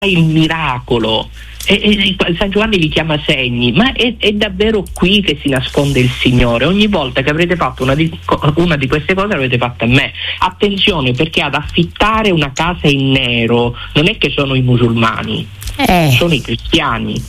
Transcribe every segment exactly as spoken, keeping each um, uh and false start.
il miracolo. E, e, San Giovanni li chiama segni, ma è, è davvero qui che si nasconde il Signore. Ogni volta che avrete fatto una di, una di queste cose l'avete fatta a me. Attenzione, perché ad affittare una casa in nero non è che sono i musulmani, eh. sono i cristiani.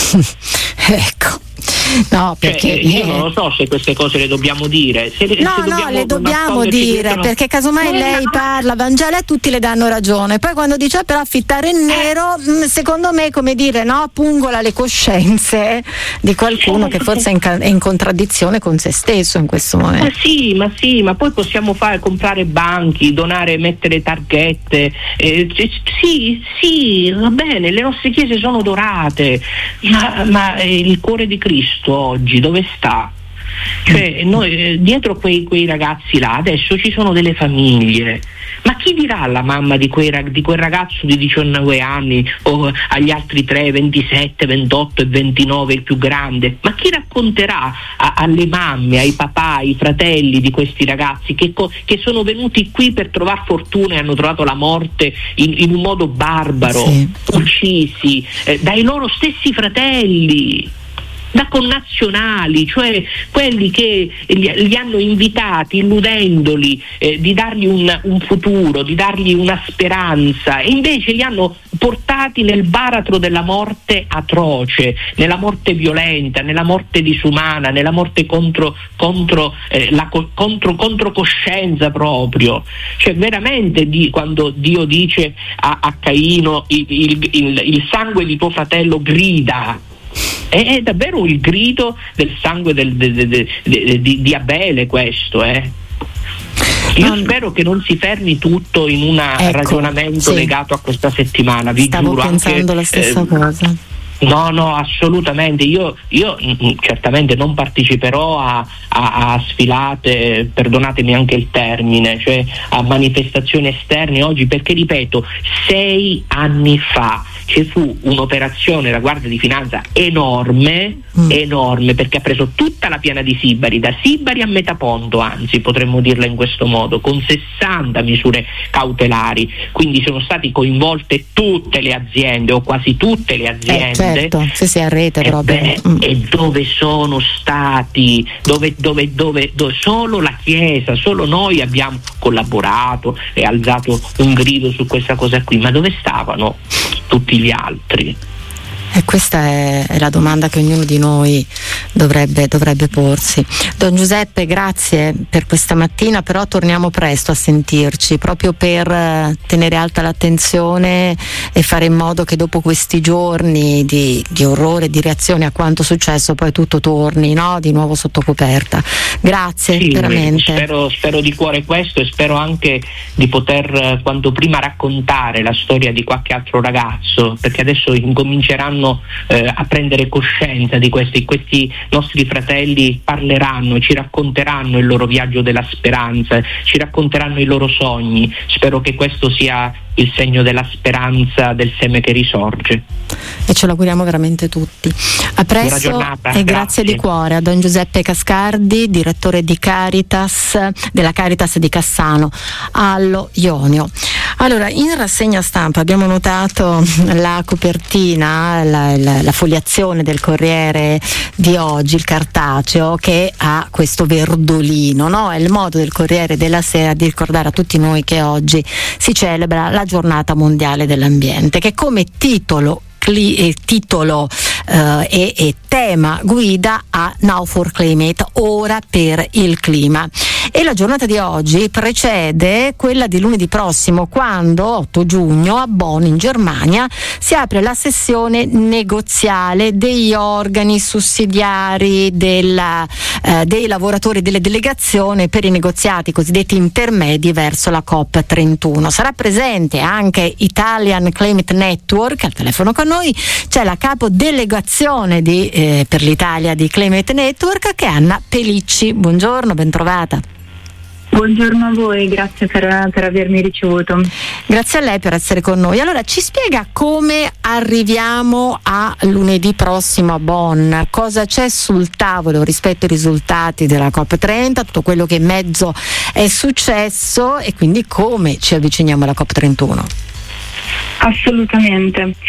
Ecco. No, perché cioè, io non lo so se queste cose le dobbiamo dire. Se, no, se dobbiamo no, le dobbiamo dire dietro... perché casomai lei parla Vangelo e tutti le danno ragione. Poi quando dice però affittare in nero, eh. secondo me, come dire, no, pungola le coscienze di qualcuno che forse è in, è in contraddizione con se stesso in questo momento. Ma sì, ma sì, ma poi possiamo fare comprare banchi, donare, mettere targhette. Eh, sì, sì, va bene, le nostre chiese sono dorate, ma, ma eh, il cuore di Cristo oggi dove sta? Cioè, noi, dietro quei, quei ragazzi là adesso ci sono delle famiglie, ma chi dirà alla mamma di, quei, di quel ragazzo di diciannove anni o agli altri tre, ventisette, ventotto e ventinove, il più grande? Ma chi racconterà a, alle mamme, ai papà, ai fratelli di questi ragazzi che, che sono venuti qui per trovare fortuna e hanno trovato la morte in, in un modo barbaro, sì. uccisi eh, dai loro stessi fratelli, da connazionali, cioè quelli che li, li hanno invitati illudendoli eh, di dargli un, un futuro, di dargli una speranza, e invece li hanno portati nel baratro della morte atroce, nella morte violenta, nella morte disumana, nella morte contro, contro eh, la contro, contro coscienza proprio. Cioè veramente di, quando Dio dice a, a Caino il, il, il, il sangue di tuo fratello grida, è davvero il grido del sangue del, de, de, de, de, di, di Abele questo, eh? Io non... spero che non si fermi tutto in un ecco, ragionamento sì. legato a questa settimana, vi Stavo giuro. pensando anche, la stessa eh, cosa. No, no, assolutamente. Io, io mh, certamente non parteciperò a, a, a sfilate, perdonatemi anche il termine, cioè a manifestazioni esterne oggi, perché ripeto, sei anni fa ci fu un'operazione della Guardia di Finanza enorme, mm. enorme, perché ha preso tutta la piana di Sibari, da Sibari a Metaponto, anzi potremmo dirla in questo modo, con sessanta misure cautelari, quindi sono state coinvolte tutte le aziende o quasi tutte le aziende. Eh, certo, se si arrete e proprio. Beh, mm. E dove sono stati? Dove, dove, dove, dove? Solo la Chiesa, solo noi abbiamo collaborato e alzato un grido su questa cosa qui, ma dove stavano tutti gli altri? E questa è, è la domanda che ognuno di noi dovrebbe, dovrebbe porsi. Don Giuseppe, grazie per questa mattina, però torniamo presto a sentirci, proprio per tenere alta l'attenzione e fare in modo che dopo questi giorni di, di orrore, di reazione a quanto successo, poi tutto torni, no? Di nuovo sotto coperta. Grazie, sì, veramente. Spero, spero di cuore questo, e spero anche di poter quanto prima raccontare la storia di qualche altro ragazzo, perché adesso incominceranno Eh, a prendere coscienza di questi, questi nostri fratelli parleranno, ci racconteranno il loro viaggio della speranza, ci racconteranno i loro sogni. Spero che questo sia il segno della speranza, del seme che risorge. E ce l'auguriamo veramente tutti. A presto giornata, e grazie. grazie di cuore a Don Giuseppe Cascardi, direttore di Caritas, della Caritas di Cassano allo Ionio. Allora, in rassegna stampa abbiamo notato la copertina, la, la, la fogliazione del Corriere di oggi, il cartaceo, che ha questo verdolino, no? È il modo del Corriere della Sera di ricordare a tutti noi che oggi si celebra la Giornata Mondiale dell'Ambiente, che come titolo Cli- titolo eh, e, e tema guida a Now for Climate, ora per il clima. E la giornata di oggi precede quella di lunedì prossimo, quando otto giugno a Bonn in Germania si apre la sessione negoziale degli organi sussidiari della, eh, dei lavoratori delle delegazioni per i negoziati cosiddetti intermedi verso la COP trentuno. Sarà presente anche Italian Climate Network al telefono con noi, c'è la capo delegazione di, eh, per l'Italia di Climate Network, che è Anna Pelicci. Buongiorno, bentrovata. Buongiorno a voi, grazie per, per avermi ricevuto. Grazie a lei per essere con noi. Allora, ci spiega come arriviamo a lunedì prossimo a Bonn, cosa c'è sul tavolo rispetto ai risultati della COP trenta, tutto quello che in mezzo è successo, e quindi come ci avviciniamo alla COP trentuno. Assolutamente.